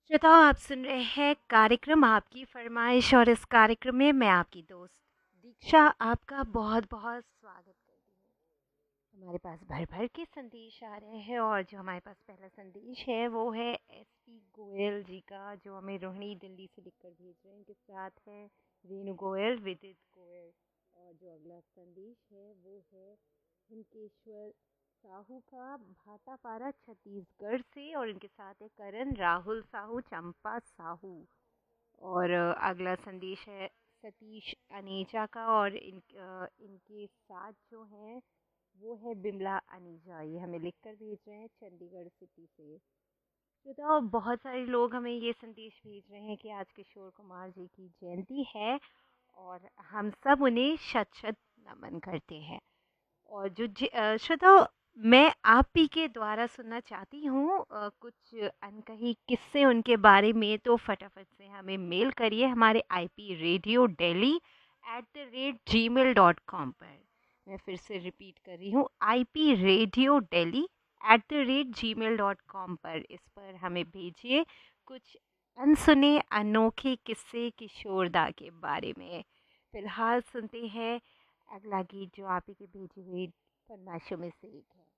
श्रोताओं, आप सुन रहे हैं कार्यक्रम आपकी फरमाइश और इस कार्यक्रम में मैं आपकी दोस्त दीक्षा आपका बहुत बहुत स्वागत करती हूँ। हमारे पास भर भर के संदेश आ रहे हैं और जो हमारे पास पहला संदेश है वो है एसपी गोयल जी का, जो हमें रोहिणी दिल्ली से लिखकर भेज रहे हैं। इनके साथ है रेणु गोयल, विदित गोयल। और जो अगला संदेश है वो है हिमकेश्वर साहू का, भाटापारा छत्तीसगढ़ से। और इनके साथ है करण राहुल साहू, चंपा साहू। और अगला संदेश है सतीश अनीजा का, और इनके साथ जो है वो है बिमला अनीजा। ये हमें लिखकर भेज रहे हैं चंडीगढ़ सिटी से। तो बहुत सारे लोग हमें ये संदेश भेज रहे हैं कि आज किशोर कुमार जी की जयंती है और हम सब उन्हें शत शत नमन करते हैं। और जो श्रोताओ, मैं आप ही के द्वारा सुनना चाहती हूँ कुछ अनकही किस्से उनके बारे में। तो फटाफट से हमें मेल करिए हमारे ipradiodelhi@gmail.com पर। मैं फिर से रिपीट कर रही हूँ, ipradiodelhi@gmail.com पर। इस पर हमें भेजिए कुछ अनसुने अनोखे किस्से किशोरदा के बारे में। फिलहाल सुनते हैं अगला गीत, जो आप ही की भेजी हुई फरमाइशों में से एक है।